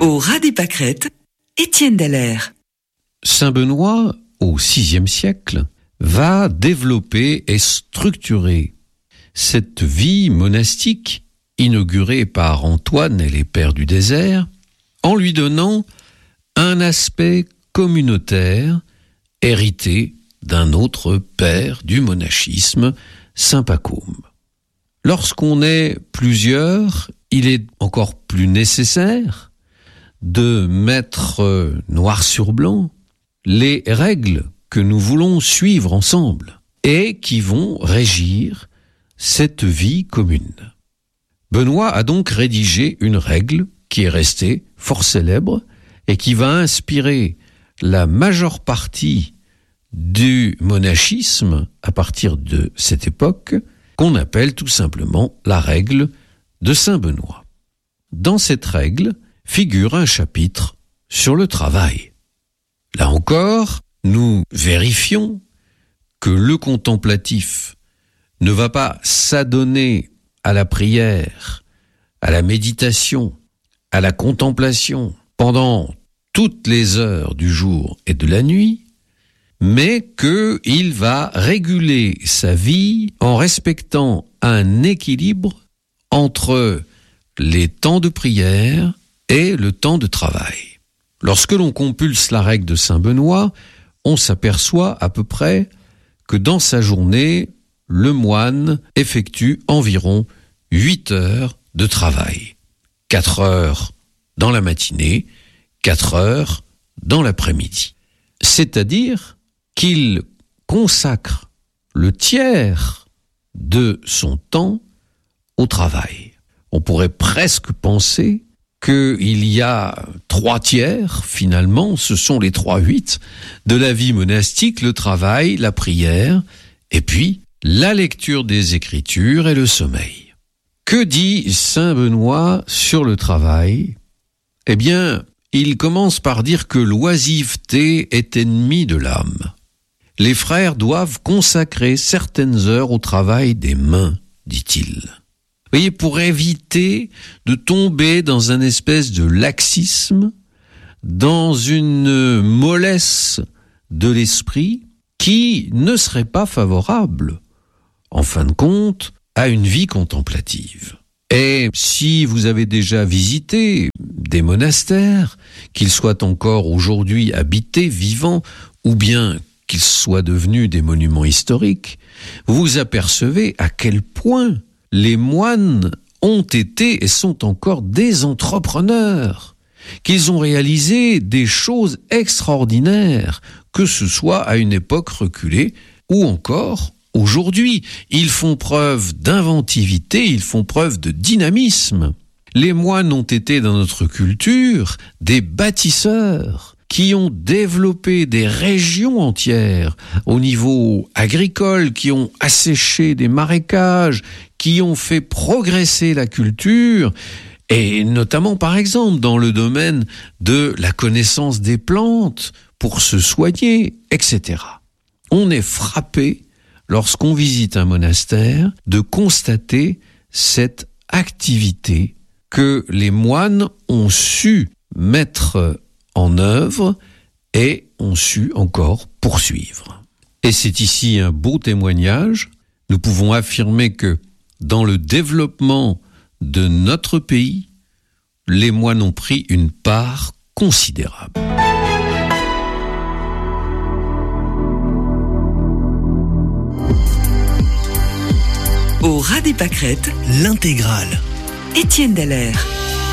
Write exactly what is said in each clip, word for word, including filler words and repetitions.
Au ras des pâquerettes, Étienne Dallaire. Saint Benoît, au sixième siècle, va développer et structurer cette vie monastique inaugurée par Antoine et les Pères du désert, en lui donnant un aspect communautaire hérité d'un autre père du monachisme, Saint Pacôme. Lorsqu'on est plusieurs, il est encore plus nécessaire de mettre noir sur blanc les règles que nous voulons suivre ensemble et qui vont régir cette vie commune. Benoît a donc rédigé une règle qui est restée fort célèbre et qui va inspirer la majeure partie du monachisme à partir de cette époque, qu'on appelle tout simplement la règle de Saint Benoît. Dans cette règle figure un chapitre sur le travail. Là encore, nous vérifions que le contemplatif ne va pas s'adonner à la prière, à la méditation, à la contemplation pendant toutes les heures du jour et de la nuit, mais qu'il va réguler sa vie en respectant un équilibre entre les temps de prière et le temps de travail. Lorsque l'on compulse la règle de Saint Benoît, on s'aperçoit à peu près que dans sa journée, le moine effectue environ huit heures de travail. quatre heures dans la matinée, quatre heures dans l'après-midi. C'est-à-dire qu'il consacre le tiers de son temps au travail. On pourrait presque penser qu'il y a trois tiers, finalement, ce sont les trois huit de la vie monastique, le travail, la prière, et puis la lecture des Écritures et le sommeil. Que dit Saint Benoît sur le travail ? Eh bien, il commence par dire que l'oisiveté est ennemie de l'âme. Les frères doivent consacrer certaines heures au travail des mains, dit-il. Vous voyez, pour éviter de tomber dans un espèce de laxisme, dans une mollesse de l'esprit qui ne serait pas favorable, en fin de compte, à une vie contemplative. Et si vous avez déjà visité des monastères, qu'ils soient encore aujourd'hui habités, vivants, ou bien qu'ils soient devenus des monuments historiques, vous vous apercevez à quel point les moines ont été et sont encore des entrepreneurs, qu'ils ont réalisé des choses extraordinaires, que ce soit à une époque reculée ou encore aujourd'hui. Ils font preuve d'inventivité, ils font preuve de dynamisme. Les moines ont été dans notre culture des bâtisseurs qui ont développé des régions entières au niveau agricole, qui ont asséché des marécages, qui ont fait progresser la culture, et notamment par exemple dans le domaine de la connaissance des plantes pour se soigner, et cetera. On est frappé, lorsqu'on visite un monastère, de constater cette activité que les moines ont su mettre en œuvre et ont su encore poursuivre. Et c'est ici un beau témoignage. Nous pouvons affirmer que dans le développement de notre pays, les moines ont pris une part considérable. Au ras des pâquerettes, l'intégrale. Étienne Dallaire.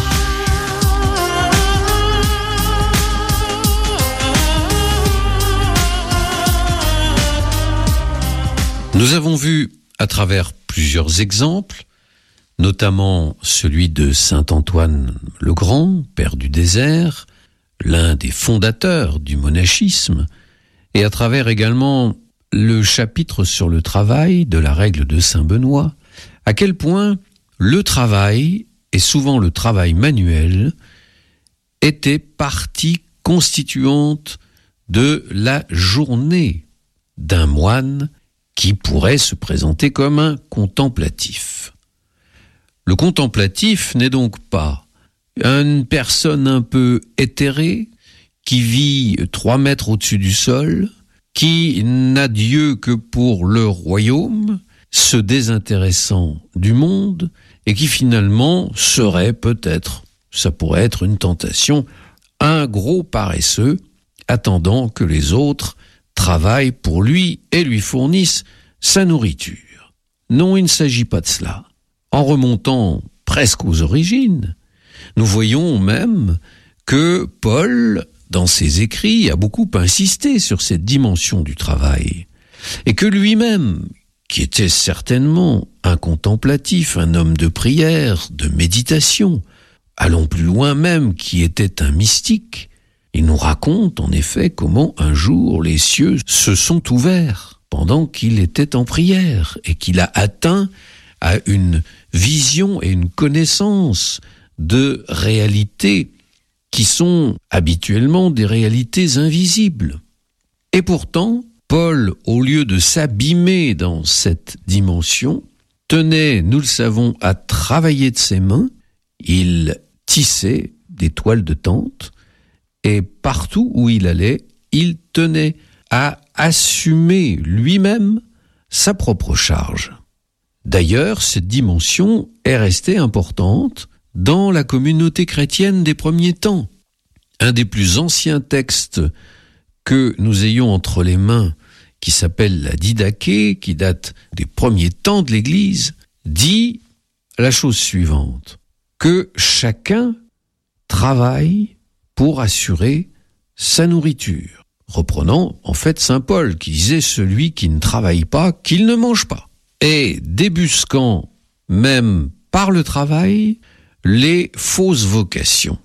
Nous avons vu à travers plusieurs exemples, notamment celui de saint Antoine le Grand, père du désert, l'un des fondateurs du monachisme, et à travers également le chapitre sur le travail de la règle de Saint Benoît, à quel point le travail, et souvent le travail manuel, était partie constituante de la journée d'un moine qui pourrait se présenter comme un contemplatif. Le contemplatif n'est donc pas une personne un peu éthérée, qui vit trois mètres au-dessus du sol, qui n'a Dieu que pour le royaume, se désintéressant du monde, et qui finalement serait peut-être, ça pourrait être une tentation, un gros paresseux, attendant que les autres travaillent pour lui et lui fournissent sa nourriture. Non, il ne s'agit pas de cela. En remontant presque aux origines, nous voyons même que Paul, dans ses écrits, a beaucoup insisté sur cette dimension du travail, et que lui-même, qui était certainement un contemplatif, un homme de prière, de méditation, allons plus loin même, qui était un mystique, il nous raconte en effet comment un jour les cieux se sont ouverts pendant qu'il était en prière et qu'il a atteint à une vision et une connaissance de réalités qui sont habituellement des réalités invisibles. Et pourtant, Paul, au lieu de s'abîmer dans cette dimension, tenait, nous le savons, à travailler de ses mains. Il tissait des toiles de tente et partout où il allait, il tenait à assumer lui-même sa propre charge. D'ailleurs, cette dimension est restée importante dans la communauté chrétienne des premiers temps. Un des plus anciens textes que nous ayons entre les mains, qui s'appelle la Didaché, qui date des premiers temps de l'Église, dit la chose suivante, que chacun travaille pour assurer sa nourriture. Reprenant en fait saint Paul, qui disait « celui qui ne travaille pas, qu'il ne mange pas ». Et débusquant même par le travail les fausses vocations.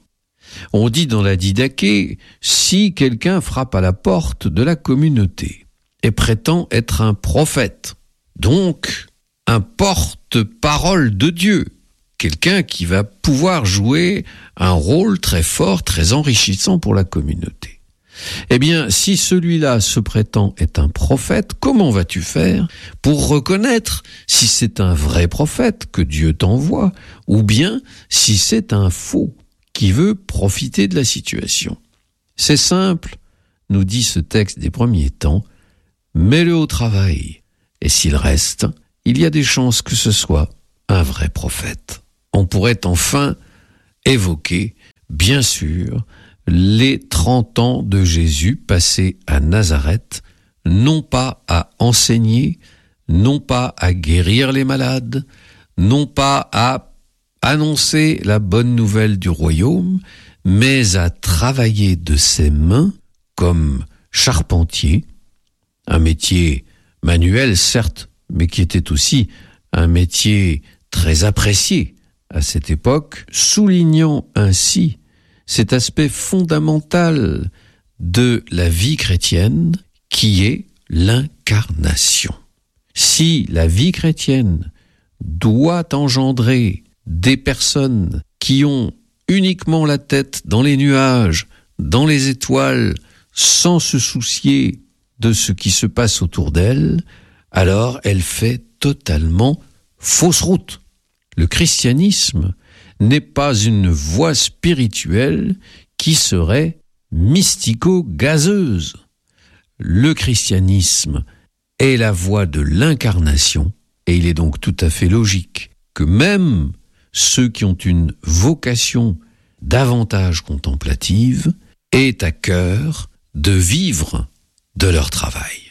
On dit dans la Didaché, si quelqu'un frappe à la porte de la communauté et prétend être un prophète, donc un porte-parole de Dieu, quelqu'un qui va pouvoir jouer un rôle très fort, très enrichissant pour la communauté. Eh bien, si celui-là se prétend être un prophète, comment vas-tu faire pour reconnaître si c'est un vrai prophète que Dieu t'envoie, ou bien si c'est un faux qui veut profiter de la situation? C'est simple, nous dit ce texte des premiers temps, mets-le au travail, et s'il reste, il y a des chances que ce soit un vrai prophète. On pourrait enfin évoquer, bien sûr, les trente ans de Jésus passés à Nazareth, non pas à enseigner, non pas à guérir les malades, non pas à annoncer la bonne nouvelle du royaume, mais à travailler de ses mains comme charpentier, un métier manuel certes, mais qui était aussi un métier très apprécié à cette époque, soulignant ainsi cet aspect fondamental de la vie chrétienne qui est l'incarnation. Si la vie chrétienne doit engendrer des personnes qui ont uniquement la tête dans les nuages, dans les étoiles, sans se soucier de ce qui se passe autour d'elle, alors elle fait totalement fausse route. Le christianisme n'est pas une voie spirituelle qui serait mystico-gazeuse. Le christianisme est la voie de l'incarnation, et il est donc tout à fait logique que même ceux qui ont une vocation davantage contemplative aient à cœur de vivre de leur travail.